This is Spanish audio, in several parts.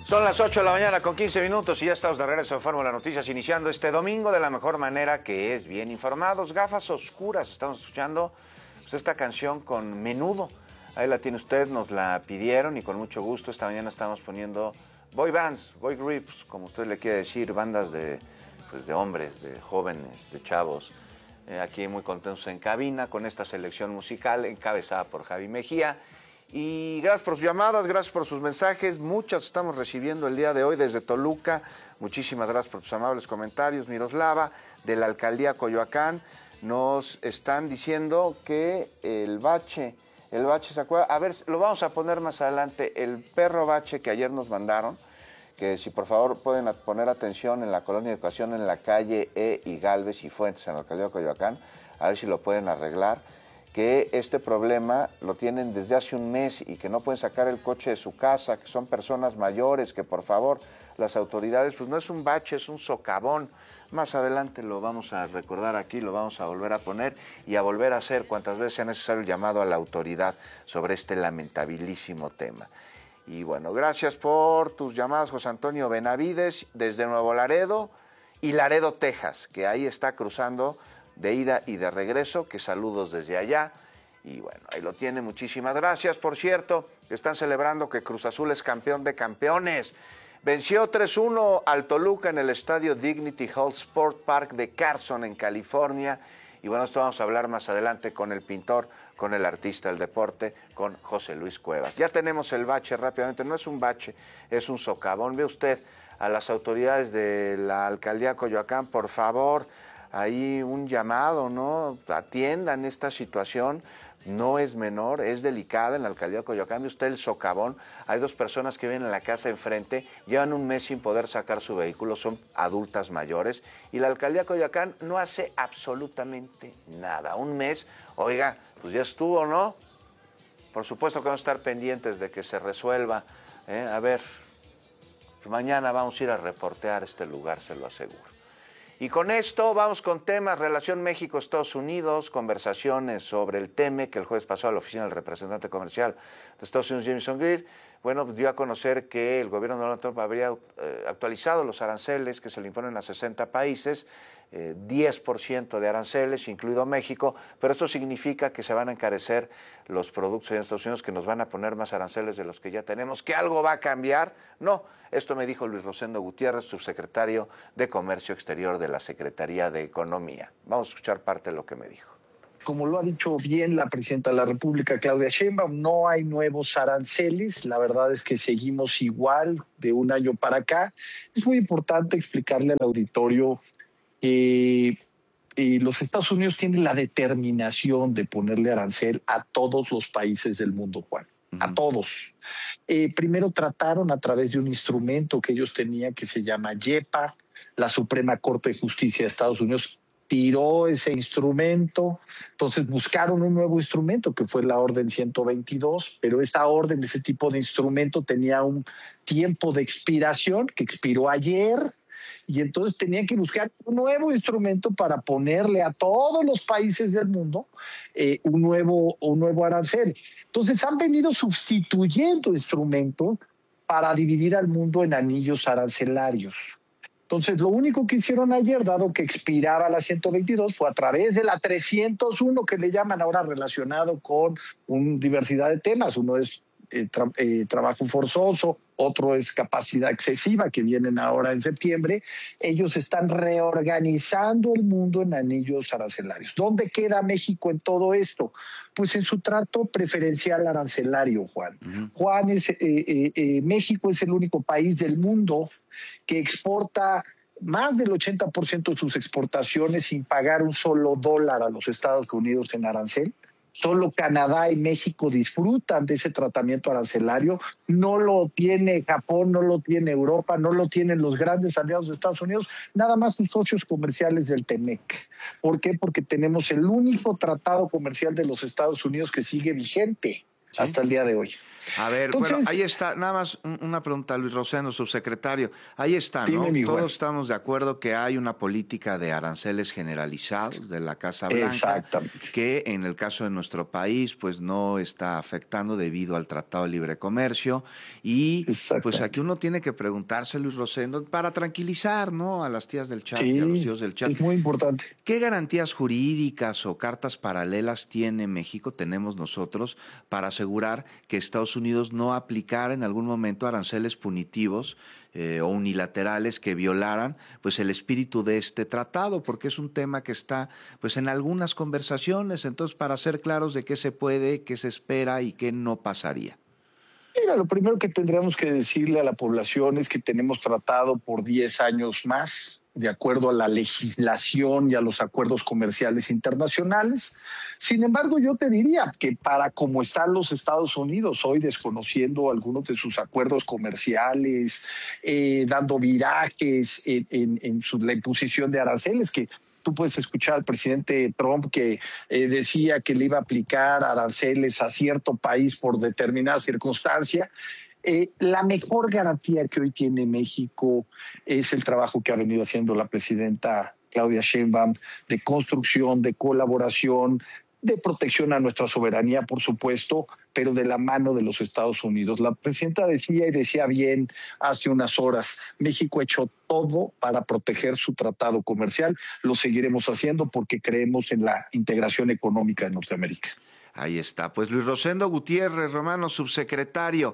Son las 8 de la mañana con 15 minutos y ya estamos de regreso en Fórmula Noticias, iniciando este domingo de la mejor manera, que es bien informados. Gafas oscuras, estamos escuchando pues, esta canción con Menudo. Ahí la tiene usted, nos la pidieron y con mucho gusto esta mañana estamos poniendo boy bands, boy groups, como usted le quiere decir, bandas de hombres, de jóvenes, de chavos. Aquí muy contentos en cabina con esta selección musical encabezada por Javi Mejía. Y gracias por sus llamadas, gracias por sus mensajes. Muchas estamos recibiendo el día de hoy desde Toluca. Muchísimas gracias por tus amables comentarios. Miroslava, de la alcaldía Coyoacán, nos están diciendo que el bache se acuerda. A ver, lo vamos a poner más adelante. El perro bache que ayer nos mandaron, que si por favor pueden poner atención en la colonia de educación en la calle E y Galvez y Fuentes, en la alcaldía de Coyoacán, a ver si lo pueden arreglar. Que este problema lo tienen desde hace un mes y que no pueden sacar el coche de su casa, que son personas mayores, que por favor las autoridades, pues no es un bache, es un socavón. Más adelante lo vamos a recordar aquí, lo vamos a volver a poner y a volver a hacer cuantas veces sea necesario el llamado a la autoridad sobre este lamentabilísimo tema. Y bueno, gracias por tus llamadas, José Antonio Benavides, desde Nuevo Laredo y Laredo, Texas, que ahí está cruzando de ida y de regreso, que saludos desde allá. Y bueno, ahí lo tiene, muchísimas gracias. Por cierto, están celebrando que Cruz Azul es campeón de campeones. Venció 3-1 al Toluca en el estadio Dignity Health Sport Park de Carson, en California. Y bueno, esto vamos a hablar más adelante con el pintor, con el artista del deporte, con José Luis Cuevas. Ya tenemos el bache rápidamente, no es un bache, es un socavón. Ve usted a las autoridades de la alcaldía Coyoacán, por favor, ahí un llamado, ¿no? Atiendan esta situación, no es menor, es delicada en la alcaldía de Coyoacán. Ve usted el socavón, hay dos personas que viven en la casa enfrente, llevan un mes sin poder sacar su vehículo, son adultas mayores, y la alcaldía de Coyoacán no hace absolutamente nada. Un mes, oiga, pues ya estuvo, ¿no? Por supuesto que vamos a estar pendientes de que se resuelva. A ver, mañana vamos a ir a reportear este lugar, se lo aseguro. Y con esto vamos con temas, relación México-Estados Unidos, conversaciones sobre el TEMEC, que el jueves pasado la oficina del representante comercial de Estados Unidos, Jamieson Greer, bueno, dio a conocer que el gobierno de Donald Trump habría actualizado los aranceles que se le imponen a 60 países, 10% de aranceles, incluido México, pero esto significa que se van a encarecer los productos en Estados Unidos, que nos van a poner más aranceles de los que ya tenemos, que algo va a cambiar. No, esto me dijo Luis Rosendo Gutiérrez, subsecretario de Comercio Exterior de la Secretaría de Economía. Vamos a escuchar parte de lo que me dijo. Como lo ha dicho bien la presidenta de la República, Claudia Sheinbaum, no hay nuevos aranceles. La verdad es que seguimos igual de un año para acá. Es muy importante explicarle al auditorio que los Estados Unidos tienen la determinación de ponerle arancel a todos los países del mundo, Juan. A todos. Primero trataron a través de un instrumento que ellos tenían que se llama YEPA. La Suprema Corte de Justicia de Estados Unidos tiró ese instrumento, entonces buscaron un nuevo instrumento que fue la Orden 122, pero esa orden, ese tipo de instrumento tenía un tiempo de expiración que expiró ayer, y entonces tenían que buscar un nuevo instrumento para ponerle a todos los países del mundo un nuevo arancel. Entonces han venido sustituyendo instrumentos para dividir al mundo en anillos arancelarios. Entonces, lo único que hicieron ayer, dado que expiraba la 122, fue a través de la 301, que le llaman ahora, relacionado con diversidad de temas. Uno es trabajo forzoso, otro es capacidad excesiva, que vienen ahora en septiembre. Ellos están reorganizando el mundo en anillos arancelarios. ¿Dónde queda México en todo esto? Pues en su trato preferencial arancelario, Juan. México es el único país del mundo que exporta más del 80% de sus exportaciones sin pagar un solo dólar a los Estados Unidos en arancel. Solo Canadá y México disfrutan de ese tratamiento arancelario. No lo tiene Japón, no lo tiene Europa, no lo tienen los grandes aliados de Estados Unidos, nada más sus socios comerciales del TEMEC. ¿Por qué? Porque tenemos el único tratado comercial de los Estados Unidos que sigue vigente. Sí. hasta el día de hoy. A ver, Entonces, bueno, ahí está, nada más una pregunta, Luis Rosendo, subsecretario. Ahí está, dime, ¿no? mi Juan. Todos estamos de acuerdo que hay una política de aranceles generalizados de la Casa Blanca, Exactamente. que en el caso de nuestro país, pues no está afectando debido al Tratado de Libre Comercio. Y pues aquí Exactamente. uno tiene que preguntarse, Luis Rosendo, para tranquilizar, ¿no? A las tías del chat y a los Sí, tíos del chat. es muy importante. ¿Qué garantías jurídicas o cartas paralelas tiene México, tenemos nosotros, para asegurar que Estados Unidos no aplicara en algún momento aranceles punitivos o unilaterales que violaran pues el espíritu de este tratado? Porque es un tema que está pues en algunas conversaciones, entonces para ser claros de qué se puede, qué se espera y qué no pasaría. Mira, lo primero que tendríamos que decirle a la población es que tenemos tratado por 10 años más, de acuerdo a la legislación y a los acuerdos comerciales internacionales. Sin embargo, yo te diría que para cómo están los Estados Unidos hoy, desconociendo algunos de sus acuerdos comerciales, dando virajes la imposición de aranceles, que tú puedes escuchar al presidente Trump que decía que le iba a aplicar aranceles a cierto país por determinada circunstancia. La mejor garantía que hoy tiene México es el trabajo que ha venido haciendo la presidenta Claudia Sheinbaum de construcción, de colaboración, de protección a nuestra soberanía, por supuesto, pero de la mano de los Estados Unidos. La presidenta decía y decía bien hace unas horas, México ha hecho todo para proteger su tratado comercial. Lo seguiremos haciendo porque creemos en la integración económica de Norteamérica. Ahí está. Pues Luis Rosendo Gutiérrez, Romano, subsecretario,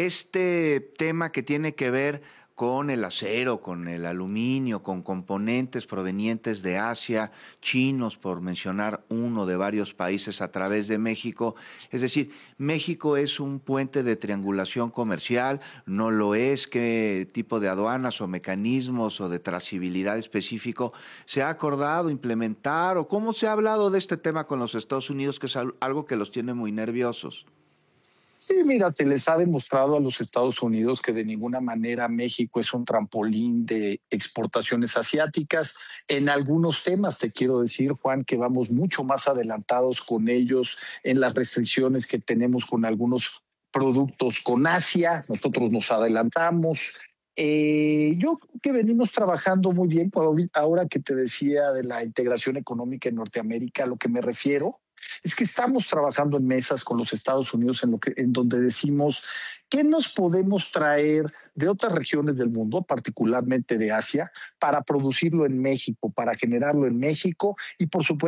este tema que tiene que ver con el acero, con el aluminio, con componentes provenientes de Asia, chinos, por mencionar uno de varios países a través de México. Es decir, México es un puente de triangulación comercial, no lo es. ¿Qué tipo de aduanas o mecanismos o de trazabilidad específico se ha acordado implementar o cómo se ha hablado de este tema con los Estados Unidos, que es algo que los tiene muy nerviosos? Sí, mira, se les ha demostrado a los Estados Unidos que de ninguna manera México es un trampolín de exportaciones asiáticas. En algunos temas, te quiero decir, Juan, que vamos mucho más adelantados con ellos en las restricciones que tenemos con algunos productos con Asia. Nosotros nos adelantamos. Yo creo que venimos trabajando muy bien. Ahora que te decía de la integración económica en Norteamérica, a lo que me refiero es que estamos trabajando en mesas con los Estados Unidos en donde decimos qué nos podemos traer de otras regiones del mundo, particularmente de Asia, para producirlo en México, para generarlo en México y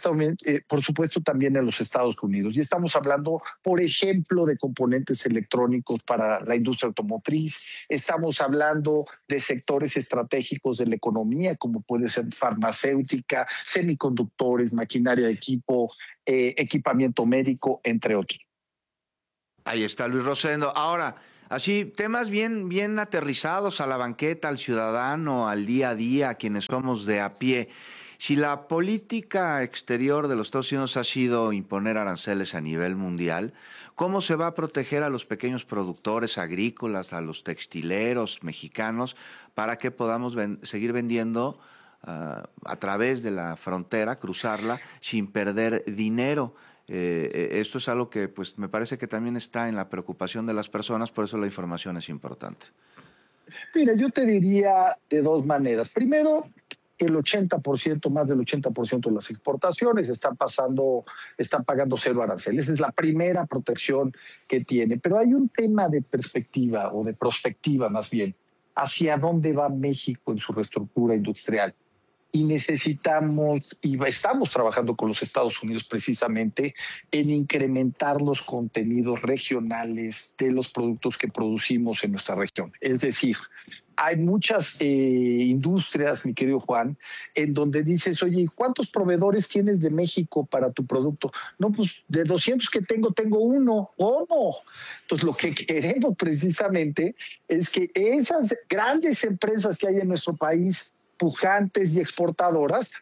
por supuesto también en los Estados Unidos. Y estamos hablando, por ejemplo, de componentes electrónicos para la industria automotriz, estamos hablando de sectores estratégicos de la economía, como puede ser farmacéutica, semiconductores, maquinaria de equipo, equipamiento médico, entre otros. Ahí está Luis Rosendo. Ahora, así, temas bien aterrizados a la banqueta, al ciudadano, al día a día, a quienes somos de a pie. Si la política exterior de los Estados Unidos ha sido imponer aranceles a nivel mundial, ¿cómo se va a proteger a los pequeños productores agrícolas, a los textileros mexicanos, para que podamos seguir vendiendo a través de la frontera, cruzarla, sin perder dinero? Esto es algo que pues me parece que también está en la preocupación de las personas, por eso la información es importante. Mira, yo te diría de dos maneras. Primero, el 80%, más del 80% de las exportaciones están pagando cero arancel. Esa es la primera protección que tiene. Pero hay un tema de perspectiva o de prospectiva más bien. ¿Hacia dónde va México en su reestructura industrial? Y necesitamos, y estamos trabajando con los Estados Unidos precisamente en incrementar los contenidos regionales de los productos que producimos en nuestra región. Es decir, hay muchas industrias, mi querido Juan, en donde dices, oye, ¿cuántos proveedores tienes de México para tu producto? No, pues de 200 que tengo uno. ¿Cómo? Entonces, lo que queremos precisamente es que esas grandes empresas que hay en nuestro país, pujantes y exportadoras, pues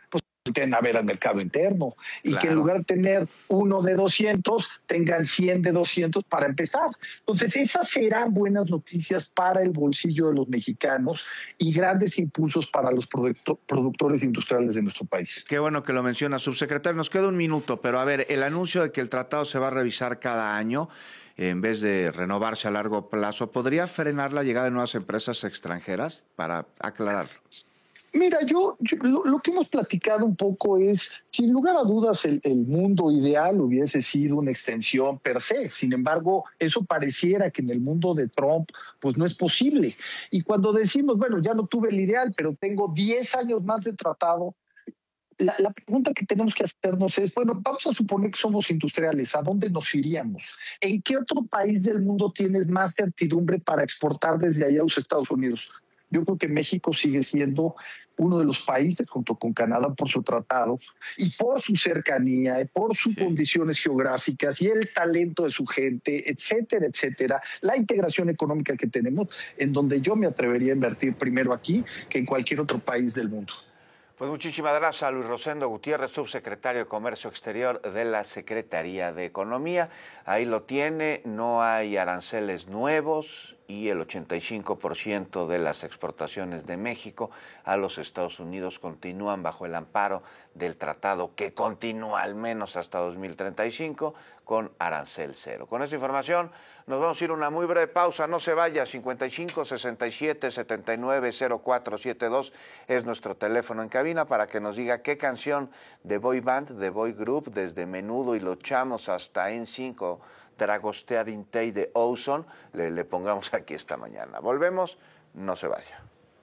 volteen a ver al mercado interno y Claro. que en lugar de tener uno de 200, tengan 100 de 200 para empezar. Entonces, esas serán buenas noticias para el bolsillo de los mexicanos y grandes impulsos para los productores industriales de nuestro país. Qué bueno que lo menciona, subsecretario. Nos queda un minuto, pero a ver, el anuncio de que el tratado se va a revisar cada año, en vez de renovarse a largo plazo, ¿podría frenar la llegada de nuevas empresas extranjeras? Para aclararlo. Mira, lo que hemos platicado un poco es, sin lugar a dudas, el mundo ideal hubiese sido una extensión per se. Sin embargo, eso pareciera que en el mundo de Trump, pues no es posible. Y cuando decimos, bueno, ya no tuve el ideal, pero tengo 10 años más de tratado, la pregunta que tenemos que hacernos es, bueno, vamos a suponer que somos industriales, ¿a dónde nos iríamos? ¿En qué otro país del mundo tienes más certidumbre para exportar desde allá a los Estados Unidos? Yo creo que México sigue siendo uno de los países, junto con Canadá, por su tratado y por su cercanía, y por sus condiciones geográficas y el talento de su gente, etcétera, etcétera, la integración económica que tenemos, en donde yo me atrevería a invertir primero aquí que en cualquier otro país del mundo. Pues muchísimas gracias a Luis Rosendo Gutiérrez, subsecretario de Comercio Exterior de la Secretaría de Economía. Ahí lo tiene, no hay aranceles nuevos y el 85% de las exportaciones de México a los Estados Unidos continúan bajo el amparo del tratado que continúa al menos hasta 2035 con arancel cero. Con esta información nos vamos a ir a una muy breve pausa. No se vaya, 55 67 79 0472 es nuestro teléfono en cabina para que nos diga qué canción de boy band, de boy group, desde Menudo y Los Chamos hasta N5, Dragostea Dintei de Ozone, le pongamos aquí esta mañana. Volvemos, no se vaya.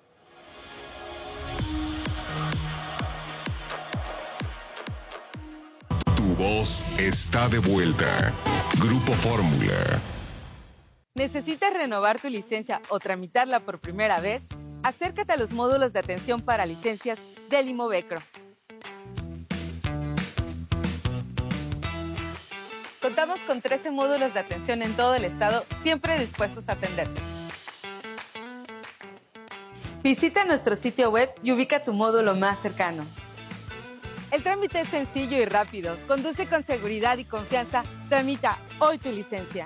Tu voz está de vuelta. Grupo Fórmula. ¿Necesitas renovar tu licencia o tramitarla por primera vez? Acércate a los módulos de atención para licencias del Imovecro. Contamos con 13 módulos de atención en todo el estado, siempre dispuestos a atenderte. Visita nuestro sitio web y ubica tu módulo más cercano. El trámite es sencillo y rápido. Conduce con seguridad y confianza. Tramita hoy tu licencia.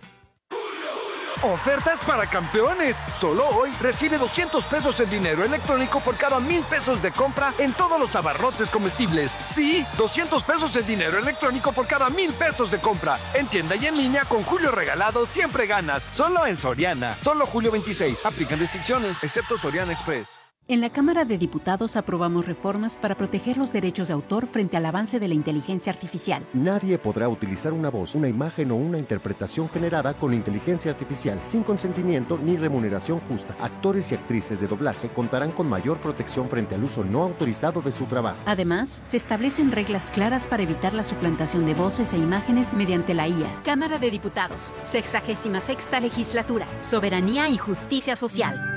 Ofertas para campeones. Solo hoy recibe 200 pesos en dinero electrónico por cada 1,000 pesos de compra en todos los abarrotes comestibles. Sí, 200 pesos en dinero electrónico por cada 1,000 pesos de compra. En tienda y en línea con Julio Regalado siempre ganas. Solo en Soriana. Solo julio 26. Aplican restricciones, excepto Soriana Express. En la Cámara de Diputados aprobamos reformas para proteger los derechos de autor frente al avance de la inteligencia artificial. Nadie podrá utilizar una voz, una imagen o una interpretación generada con inteligencia artificial sin consentimiento ni remuneración justa. Actores y actrices de doblaje contarán con mayor protección frente al uso no autorizado de su trabajo. Además, se establecen reglas claras para evitar la suplantación de voces e imágenes mediante la IA. Cámara de Diputados, 66ª Legislatura, Soberanía y Justicia Social.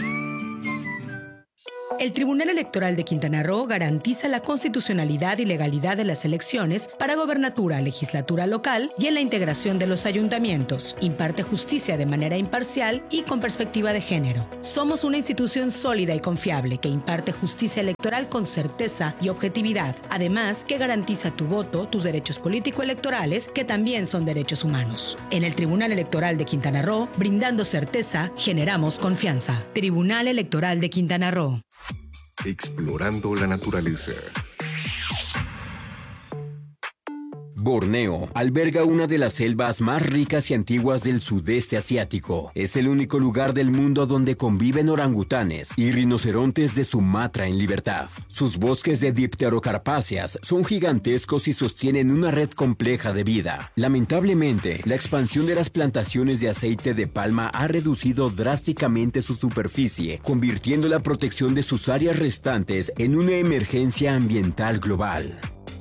El Tribunal Electoral de Quintana Roo garantiza la constitucionalidad y legalidad de las elecciones para gobernatura, legislatura local y en la integración de los ayuntamientos. Imparte justicia de manera imparcial y con perspectiva de género. Somos una institución sólida y confiable que imparte justicia electoral con certeza y objetividad. Además, que garantiza tu voto, tus derechos político-electorales, que también son derechos humanos. En el Tribunal Electoral de Quintana Roo, brindando certeza, generamos confianza. Tribunal Electoral de Quintana Roo. Explorando la naturaleza. Borneo alberga una de las selvas más ricas y antiguas del sudeste asiático. Es el único lugar del mundo donde conviven orangutanes y rinocerontes de Sumatra en libertad. Sus bosques de dipterocarpáceas son gigantescos y sostienen una red compleja de vida. Lamentablemente, la expansión de las plantaciones de aceite de palma ha reducido drásticamente su superficie, convirtiendo la protección de sus áreas restantes en una emergencia ambiental global.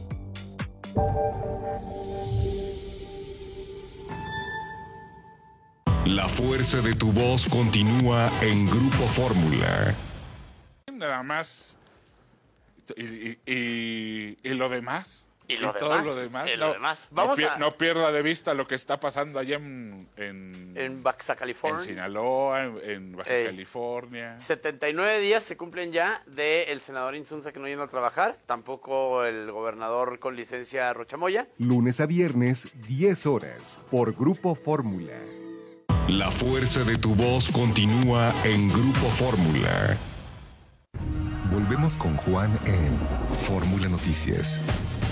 La fuerza de tu voz continúa en Grupo Fórmula. Nada más. Y lo demás, Y lo todo demás, lo demás. lo demás. Vamos no pierda de vista lo que está pasando allá en Baja California. En Sinaloa, en Baja California. 79 días se cumplen ya del senador Insunza que no yendo a trabajar. Tampoco el gobernador con licencia Rochamoya. Lunes a viernes, 10 horas, por Grupo Fórmula. La fuerza de tu voz continúa en Grupo Fórmula. Volvemos con Juan en Fórmula Noticias.